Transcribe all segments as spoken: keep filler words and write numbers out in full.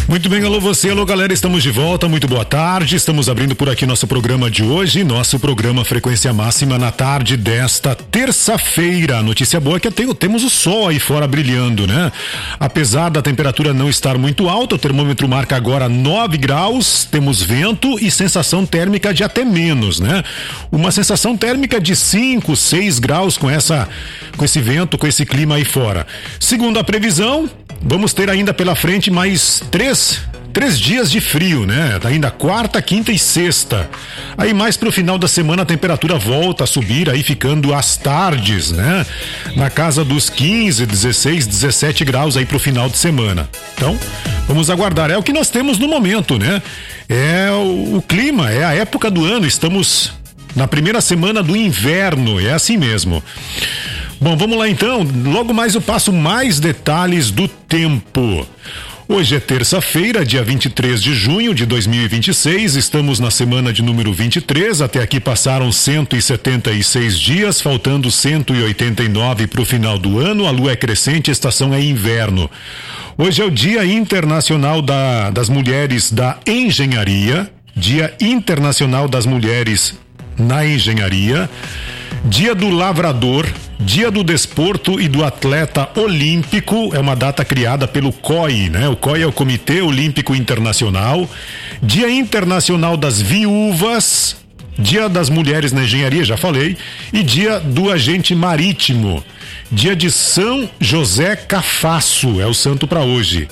Muito bem, alô você, alô galera, estamos de volta, muito boa tarde, estamos abrindo por aqui nosso programa de hoje, nosso programa Frequência Máxima na tarde desta terça-feira. Notícia boa é que tem, temos o sol aí fora brilhando, né? Apesar da temperatura não estar muito alta, o termômetro marca agora nove graus, temos vento e sensação térmica de até menos, né? Uma sensação térmica de cinco, seis graus com essa, com esse vento, com esse clima aí fora. Segundo a previsão, vamos ter ainda pela frente mais três Três dias de frio, né? Ainda quarta, quinta e sexta. Aí mais pro final da semana a temperatura volta a subir, aí ficando às tardes, né? Na casa dos quinze, dezesseis, dezessete graus aí pro final de semana. Então, vamos aguardar. É o que nós temos no momento, né? É o, o clima, é a época do ano. Estamos na primeira semana do inverno, é assim mesmo. Bom, vamos lá então. Logo mais eu passo mais detalhes do tempo. Hoje é terça-feira, dia vinte e três de junho de dois mil e vinte e seis, estamos na semana de número vinte e três, até aqui passaram cento e setenta e seis dias, faltando cento e oitenta e nove para o final do ano, a lua é crescente, a estação é inverno. Hoje é o Dia Internacional da, das Mulheres da Engenharia, Dia Internacional das Mulheres na Engenharia, Dia do Lavrador, Dia do Desporto e do Atleta Olímpico, é uma data criada pelo C O I, né? O C O I é o Comitê Olímpico Internacional. Dia Internacional das Viúvas, Dia das Mulheres na Engenharia, já falei, e Dia do Agente Marítimo. Dia de São José Cafasso, é o santo para hoje.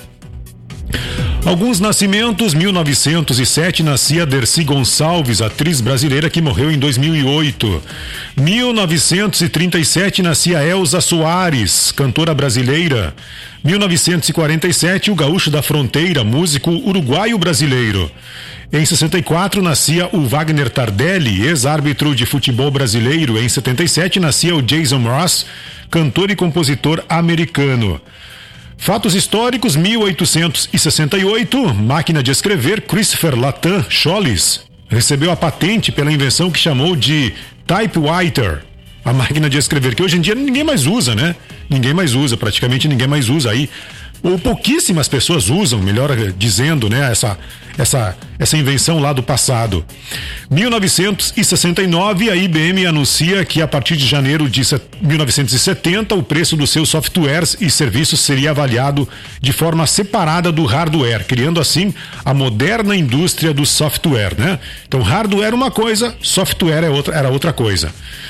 Alguns nascimentos: mil novecentos e sete nascia Dercy Gonçalves, atriz brasileira que morreu em dois mil e oito. mil novecentos e trinta e sete nascia Elza Soares, cantora brasileira. mil novecentos e quarenta e sete o Gaúcho da Fronteira, músico uruguaio-brasileiro. Em sessenta e quatro nascia o Wagner Tardelli, ex-árbitro de futebol brasileiro. Em setenta e sete nascia o Jason Ross, cantor e compositor americano. Fatos históricos: mil oitocentos e sessenta e oito, máquina de escrever Christopher Latin Scholz recebeu a patente pela invenção que chamou de typewriter, a máquina de escrever que hoje em dia ninguém mais usa, né? Ninguém mais usa, praticamente ninguém mais usa aí, ou pouquíssimas pessoas usam, melhor dizendo, né? Essa, essa, essa invenção lá do passado. mil novecentos e sessenta e nove, a I B M anuncia que a partir de janeiro de mil novecentos e setenta, o preço dos seus softwares e serviços seria avaliado de forma separada do hardware, criando assim a moderna indústria do software, né? Então, hardware é uma coisa, software é outra, era outra coisa.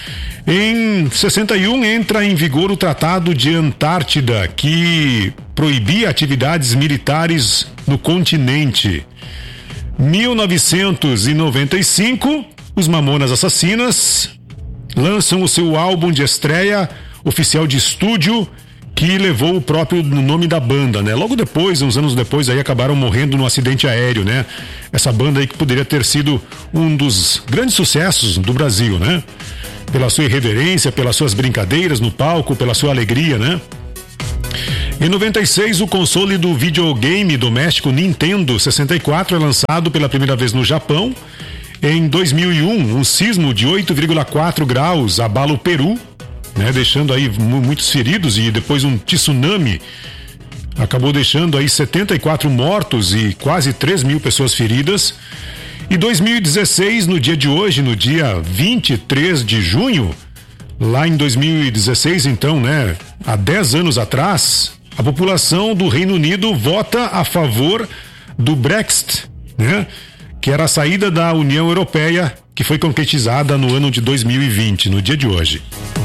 Em sessenta e um entra em vigor o Tratado de Antártida, que proibia atividades militares no continente. mil novecentos e noventa e cinco, os Mamonas Assassinas lançam o seu álbum de estreia oficial de estúdio, que levou o próprio nome da banda, né? Logo depois, uns anos depois, aí acabaram morrendo num acidente aéreo, né? Essa banda aí que poderia ter sido um dos grandes sucessos do Brasil, né? Pela sua irreverência, pelas suas brincadeiras no palco, pela sua alegria, né? Em noventa e seis, o console do videogame doméstico Nintendo sessenta e quatro é lançado pela primeira vez no Japão. Em dois mil e um, um sismo de oito vírgula quatro graus abala o Peru, né, deixando aí muitos feridos, e depois um tsunami acabou deixando aí setenta e quatro mortos e quase três mil pessoas feridas. E dois mil e dezesseis, no dia de hoje, no dia vinte e três de junho, lá em dois mil e dezesseis, então, né, há dez anos atrás, a população do Reino Unido vota a favor do Brexit, né, que era a saída da União Europeia, que foi concretizada no ano de dois mil e vinte, no dia de hoje.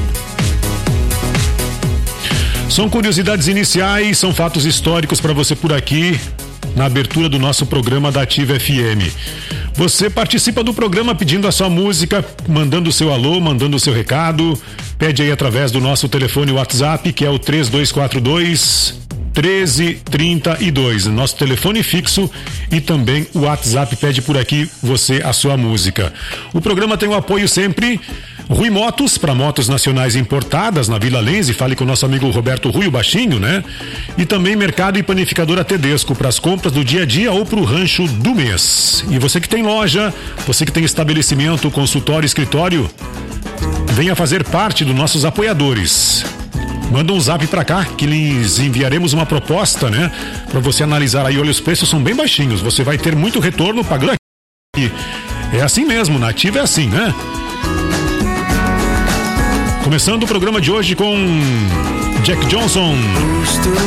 São curiosidades iniciais, são fatos históricos para você por aqui, na abertura do nosso programa da Ativa F M. Você participa do programa pedindo a sua música, mandando o seu alô, mandando o seu recado. Pede aí através do nosso telefone WhatsApp, que é o três dois quatro dois, um três três dois. Nosso telefone fixo e também o WhatsApp pede por aqui você a sua música. O programa tem o apoio sempre Rui Motos, para motos nacionais importadas na Vila Lense, fale com o nosso amigo Roberto Rui, o baixinho, né? E também Mercado e Panificadora Tedesco, para as compras do dia a dia ou para o rancho do mês. E você que tem loja, você que tem estabelecimento, consultório, escritório, venha fazer parte dos nossos apoiadores. Manda um zap pra cá que lhes enviaremos uma proposta, né? Pra você analisar aí. Olha, os preços são bem baixinhos. Você vai ter muito retorno pagando aqui. É assim mesmo, Nativa é assim, né? Começando o programa de hoje com Jack Johnson.